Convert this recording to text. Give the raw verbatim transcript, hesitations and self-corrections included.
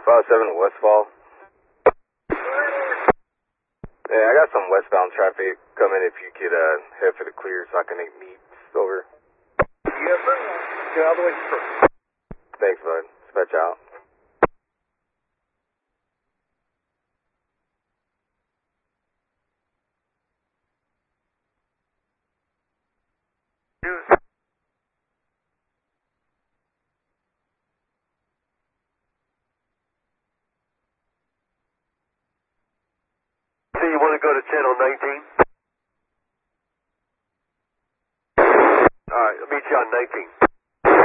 five seven Westfall. Yeah, I got some westbound traffic coming if you could uh, head for the clear so I can make meets. Over. Yes, sir. Get out of the way, sir. Thanks, bud. Dispatch out. So you want to go to channel nineteen? All right, I'll meet you on nineteen.